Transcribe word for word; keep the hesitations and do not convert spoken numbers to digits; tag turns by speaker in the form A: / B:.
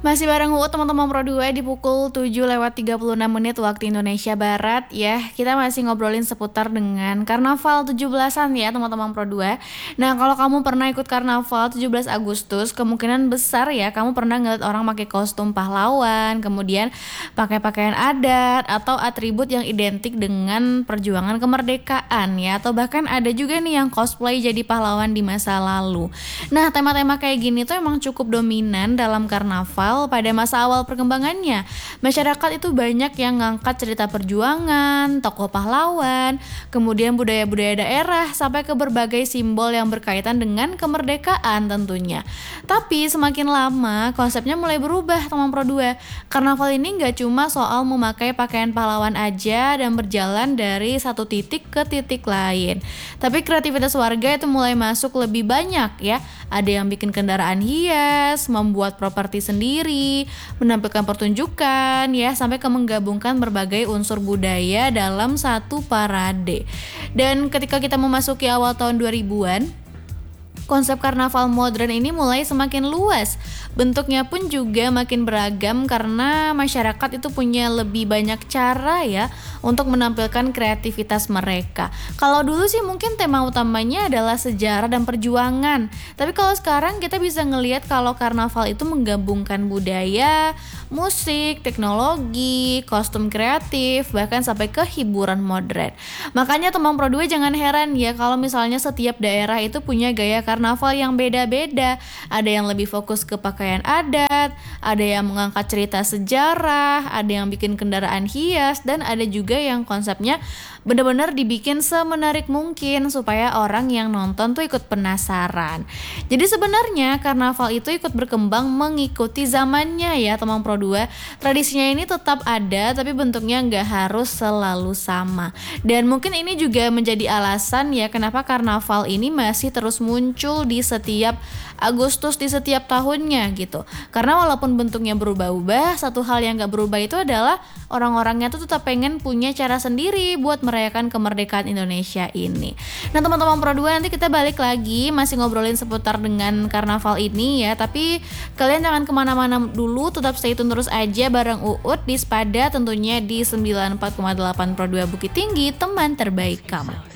A: Masih bareng U U teman-teman Pro dua di pukul tujuh lewat tiga puluh enam menit waktu Indonesia Barat ya. Kita masih ngobrolin seputar dengan Karnaval tujuh belasan ya teman-teman Pro dua. Nah, kalau kamu pernah ikut Karnaval tujuh belas Agustus, kemungkinan besar ya kamu pernah ngeliat orang pakai kostum pahlawan, kemudian pakai pakaian adat atau atribut yang identik dengan perjuangan kemerdekaan ya, atau bahkan ada juga nih yang cosplay jadi pahlawan di masa lalu. Nah, tema-tema kayak gini tuh emang cukup dominan dalam karnaval pada masa awal perkembangannya. Masyarakat itu banyak yang ngangkat cerita perjuangan, tokoh pahlawan, kemudian budaya-budaya daerah sampai ke berbagai simbol yang berkaitan dengan kemerdekaan tentunya. Tapi semakin lama konsepnya mulai berubah teman Pro dua. Karnaval ini gak cuma soal memakai pakaian pahlawan aja dan berjalan dari satu titik ke titik lain. Tapi kreativitas warga itu mulai masuk lebih banyak ya. Ada yang bikin kendaraan hias, membuat properti sendiri, menampilkan pertunjukan ya, sampai ke menggabungkan berbagai unsur budaya dalam satu parade. Dan ketika kita memasuki awal tahun dua ribuan, konsep karnaval modern ini mulai semakin luas. Bentuknya pun juga makin beragam karena masyarakat itu punya lebih banyak cara ya untuk menampilkan kreativitas mereka. Kalau dulu sih mungkin tema utamanya adalah sejarah dan perjuangan. Tapi kalau sekarang kita bisa ngelihat kalau karnaval itu menggabungkan budaya, musik, teknologi, kostum kreatif, bahkan sampai ke hiburan modern. Makanya teman Pro dua jangan heran ya kalau misalnya setiap daerah itu punya gaya karnaval yang beda-beda. Ada yang lebih fokus ke pakaian adat, ada yang mengangkat cerita sejarah, ada yang bikin kendaraan hias, dan ada juga yang konsepnya benar-benar dibikin semenarik mungkin supaya orang yang nonton tuh ikut penasaran. Jadi sebenarnya karnaval itu ikut berkembang mengikuti zamannya ya teman Pro dua. Tradisinya ini tetap ada tapi bentuknya nggak harus selalu sama. Dan mungkin ini juga menjadi alasan ya kenapa karnaval ini masih terus muncul di setiap Agustus di setiap tahunnya gitu. Karena walaupun bentuknya berubah-ubah, satu hal yang gak berubah itu adalah orang-orangnya tuh tetap pengen punya cara sendiri buat merayakan kemerdekaan Indonesia ini. Nah teman-teman Pro dua, nanti kita balik lagi masih ngobrolin seputar dengan karnaval ini ya. Tapi kalian jangan kemana-mana dulu, tetap stay tune terus aja bareng Uut di Spada tentunya di sembilan puluh empat koma delapan Pro dua Bukit Tinggi, teman terbaik kamu.